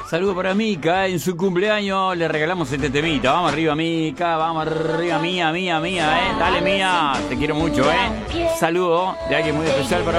Saludo para Mica, en su cumpleaños le regalamos este temita. Vamos arriba, Mica, vamos arriba, mía, Dale, mía, te quiero mucho, Saludo de alguien muy especial para